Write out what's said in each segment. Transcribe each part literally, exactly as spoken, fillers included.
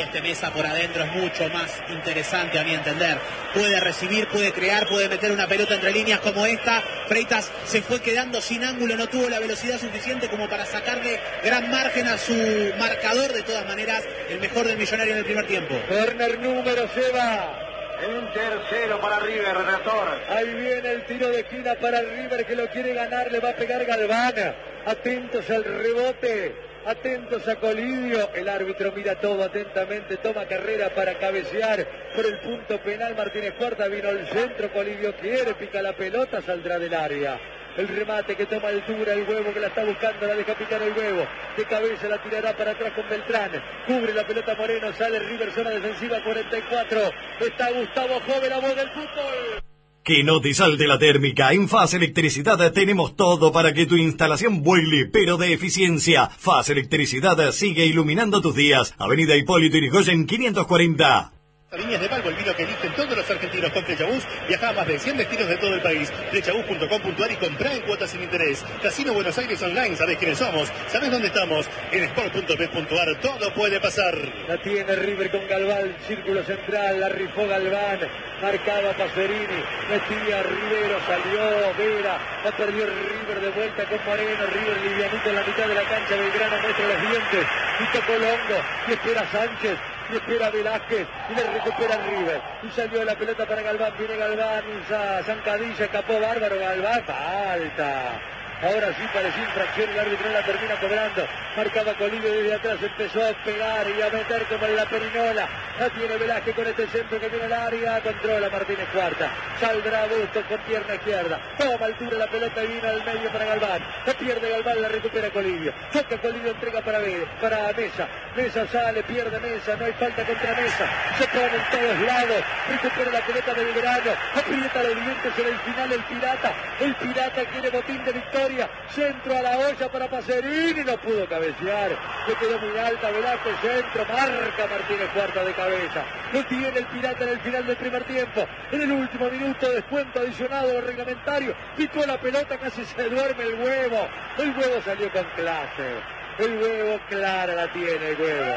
y este Mesa por adentro es mucho más interesante a mi entender. Puede recibir, puede crear, puede meter una pelota entre líneas como esta. Freitas se fue quedando sin ángulo, no tuvo la velocidad suficiente como para sacarle gran margen a su marcador. De todas maneras, el mejor del Millonario en el primer tiempo. Corner número lleva un tercero para River, relator. Ahí viene el tiro de esquina para el River que lo quiere ganar, le va a pegar Galván. Atentos al rebote, atentos a Colidio. El árbitro mira todo atentamente, toma carrera para cabecear por el punto penal. Martínez Cuarta vino al centro, Colidio quiere, pica la pelota, saldrá del área. El remate que toma altura, el Huevo que la está buscando, la deja picar el Huevo. De cabeza la tirará para atrás con Beltrán. Cubre la pelota Moreno, sale River, zona defensiva cuarenta y cuatro. Está Gustavo Jove, la voz del fútbol. Que no te salte la térmica. En Faz Electricidad tenemos todo para que tu instalación vuele, pero de eficiencia. Faz Electricidad sigue iluminando tus días. Avenida Hipólito Yrigoyen quinientos cuarenta. Viñas de Palvo, el vino que eligen todos los argentinos. Con Flechabús viaja a más de cien destinos de todo el país. Flechabús punto com punto a r y comprá en cuotas sin interés. Casino Buenos Aires Online, ¿sabés quiénes somos? ¿Sabés dónde estamos? En sport punto bet punto a r, todo puede pasar. La tiene River con Galván, círculo central, la rifó Galván, marcaba Pacerini, metía Rivero, salió Vera, la perdió River de vuelta con Moreno, River livianito en la mitad de la cancha, Belgrano muestra los dientes, y tocó Longo, y espera Sánchez, y espera Velázquez, y le recupera River, y salió la pelota para Galván, viene Galván, usa zancadilla, escapó bárbaro Galván, falta. Ahora sí parecía infracción, el árbitro la termina cobrando. Marcaba Colidio desde atrás, empezó a pegar y a meter como en la perinola. La tiene Velázquez con este centro que viene al área, controla Martínez Cuarta. Saldrá Bustos con pierna izquierda. Toma altura la pelota y viene al medio para Galván. La pierde Galván, la recupera Colidio. Toca Colidio, entrega para, para Mesa. Mesa sale, pierde Mesa, no hay falta contra Mesa. Se pone en todos lados. Recupera la pelota Belgrano. Aprieta los dientes en el final el Pirata. El Pirata quiere botín de victoria. Centro a la olla para Pacerini, no pudo cabecear, le quedó muy alta Velázquez, centro, marca Martínez Cuarta de cabeza, lo tiene el Pirata en el final del primer tiempo, en el último minuto, descuento adicionado reglamentario, picó la pelota, casi se duerme el Huevo, el Huevo salió con clase, el Huevo clara la tiene el Huevo,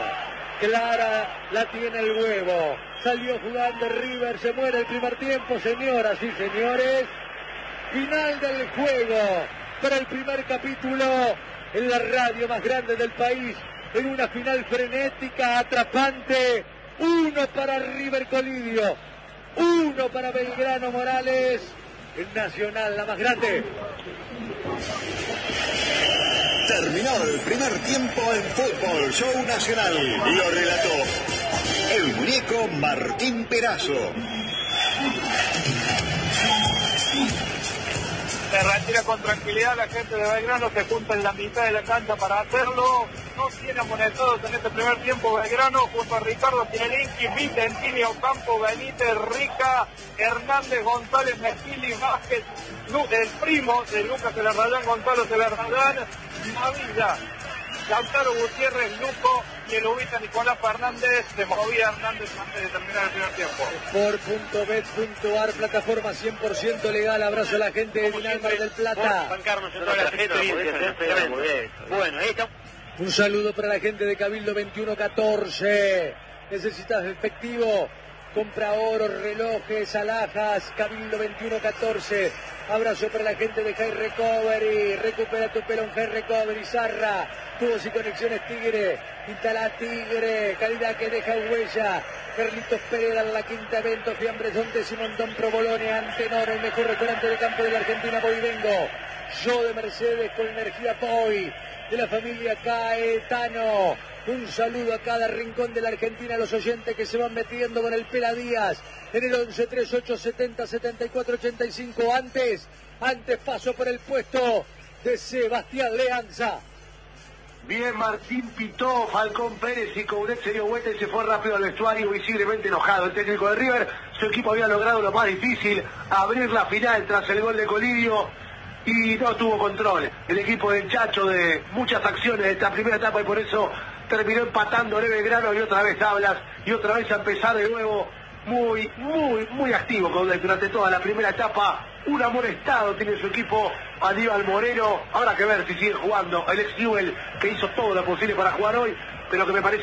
clara la tiene el Huevo, salió jugando River, se muere el primer tiempo, señoras y señores, final del juego. Para el primer capítulo en la radio más grande del país, en una final frenética, atrapante, uno para River Colidio, uno para Belgrano Morales, el Nacional, la más grande. Terminado el primer tiempo en Fútbol Show Nacional, lo relató el muñeco Martín Perazo. Se retira con tranquilidad la gente de Belgrano, se junta en la mitad de la cancha para hacerlo. No tiene amonestados en este primer tiempo Belgrano, junto a Ricardo Pinelinski, Vicentini, Ocampo, Benítez, Rica, Hernández, González, Mejili, Vázquez, el primo de Lucas Celarrayán, Gonzalo Celarrayán, Mavilla, Lautaro Gutiérrez, Luco y el ubita Nicolás Fernández. Se movía Hernández antes de terminar el primer tiempo. sport punto bet punto a r, plataforma cien por ciento legal. Abrazo a la gente de Dinal Mar del Plata. Juan Carlos, toda la gente. Bueno, un saludo para la gente de Cabildo veintiuno catorce. Necesitas efectivo, compra oro, relojes, alhajas, Cabildo veintiuno catorce. Abrazo para la gente de High Recovery. Recupera tu pelo en High Recovery. Zarra, tubos y conexiones Tigre. Instala Tigre, calidad que deja huella. Carlitos Pereda en la quinta evento. Fiambres Donte, Simontón, Provolone, Antenor, el mejor restaurante de campo de la Argentina. Voy vengo. Yo de Mercedes con energía Poi. De la familia Caetano. Un saludo a cada rincón de la Argentina, a los oyentes que se van metiendo con el Pela Díaz en el once treinta y ocho setenta setenta y cuatro ochenta y cinco. Antes, antes paso por el puesto de Sebastián Leanza. Bien, Martín pitó, Falcón Pérez y Coudet se dio vuelta y se fue rápido al vestuario, visiblemente enojado. El técnico de River, su equipo había logrado lo más difícil, abrir la final tras el gol de Colidio, y no tuvo control. El equipo del Chacho de muchas acciones de esta primera etapa y por eso terminó empatando el Belgrano y otra vez hablas y otra vez a empezar de nuevo muy, muy, muy activo durante toda la primera etapa. Un amonestado tiene su equipo, Aníbal Moreno. Habrá que ver si sigue jugando el ex Newell, que hizo todo lo posible para jugar hoy, pero que me parece